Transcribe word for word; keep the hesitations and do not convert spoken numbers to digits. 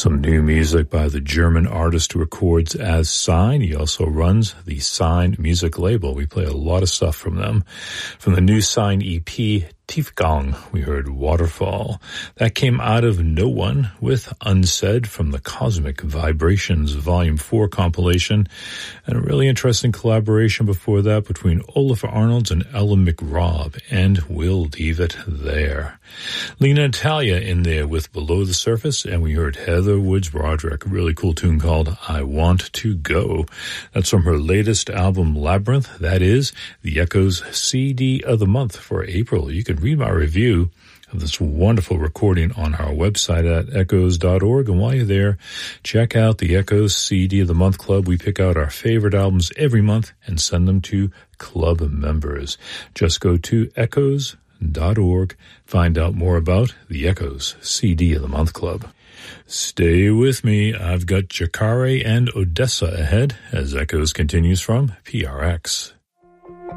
Some new music by the German artist who records as Sign. He also runs the Sign music label. We play a lot of stuff from them. From the new Sign E P, Tiefgang, we heard Waterfall. That came out of No One with Unsaid from the Cosmic Vibrations Volume four compilation. And a really interesting collaboration before that between Olaf Arnolds and Ella McRobb. And we'll leave it there. Lena Italia in there with Below the Surface, and we heard Heather Woods Broderick, a really cool tune called I Want to Go. That's from her latest album, Labyrinth. That is the Echoes C D of the month for April. You can read my review of this wonderful recording on our website at echoes dot org. And while you're there, check out the Echoes C D of the Month Club. We pick out our favorite albums every month and send them to club members. Just go to echoes dot org. Find out more about the Echoes C D of the Month Club. Stay with me. I've got Jacare and Odessa ahead as Echoes continues from P R X.